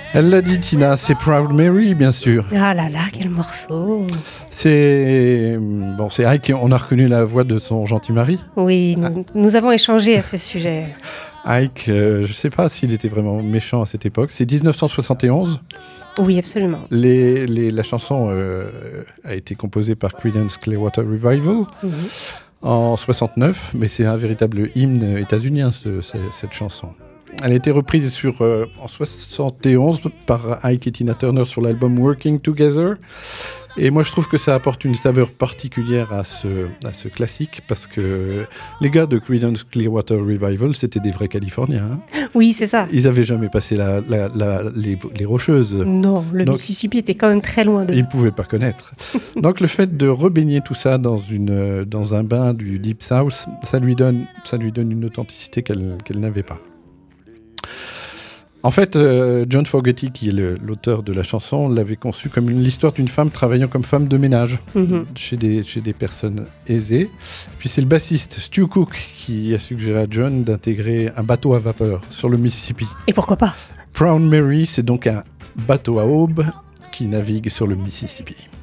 Elle l'a dit, Tina, c'est Proud Mary, bien sûr. Ah là là, quel morceau. C'est Ike, on a reconnu la voix de son gentil mari. Oui, nous avons échangé à ce sujet. Ike, je ne sais pas s'il était vraiment méchant à cette époque. C'est 1971. Oui, absolument. La chanson a été composée par Creedence Clearwater Revival en 69, mais c'est un véritable hymne états-unien, cette chanson. Elle a été reprise en 71 par Ike et Tina Turner sur l'album Working Together. Et moi, je trouve que ça apporte une saveur particulière à ce classique, parce que les gars de Creedence Clearwater Revival, c'était des vrais Californiens. Hein. Oui, c'est ça. Ils n'avaient jamais passé les Rocheuses. Non, Mississippi était quand même très loin d'eux. Ils ne pouvaient pas connaître. Donc le fait de rebaigner tout ça dans un bain du Deep South, ça lui donne une authenticité qu'elle n'avait pas. En fait, John Fogerty, qui est l'auteur de la chanson, l'avait conçue comme l'histoire d'une femme travaillant comme femme de ménage chez des personnes aisées. Puis c'est le bassiste Stu Cook qui a suggéré à John d'intégrer un bateau à vapeur sur le Mississippi. Et pourquoi pas ? Proud Mary, c'est donc un bateau à aube qui navigue sur le Mississippi.